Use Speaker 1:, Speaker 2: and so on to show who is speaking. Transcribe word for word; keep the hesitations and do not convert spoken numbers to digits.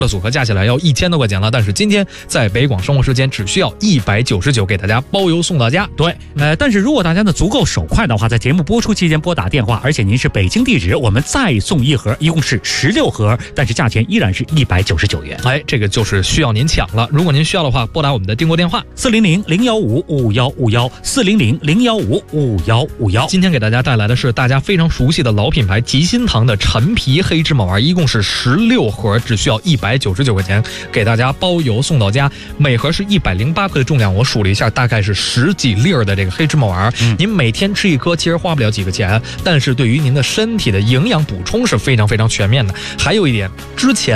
Speaker 1: 的组合加起来要一千多块钱了，但是今天在北广生活时间只需要一百九十九，给大家包邮送到家。
Speaker 2: 对，呃，但是如果大家呢足够手快的话，在节目播出期间拨打电话，而且您是北京地址，我们再送一盒，一共是十六盒，但是价钱依然是一百九十九元。
Speaker 1: 哎，这个就是需要您抢了。如果您需要的话，拨打我们的订购电话
Speaker 2: 四零零零幺五五幺五幺四零零零幺五五幺五幺。
Speaker 1: 今天给大家带来的是大家非常熟悉的老品牌吉心堂的陈皮黑芝麻丸，一共是十六盒，只需要一百九十九块钱，给大家包邮送到家。每盒是一百零八克的重量，我数了一下，大概是十几粒儿的这个黑芝麻丸。嗯、您每天吃一颗，其实花不了几个钱，但是对于您的身体的营养补充是非常非常全面的。还有一点，之前